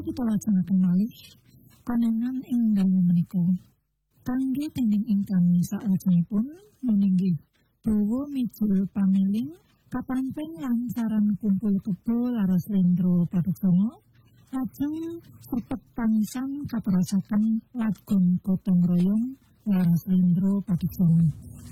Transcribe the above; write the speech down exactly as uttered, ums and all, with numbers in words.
kita lajengaken malih panengan ing dalu menika. Kangge tending ingkang salajengipun meninggih dawa meja pameling kapanten lancaran kumpul kebo laras lendro paduksana lajeng sepet tangisan katerusaken lagon gotong royong laras lendro paduksana.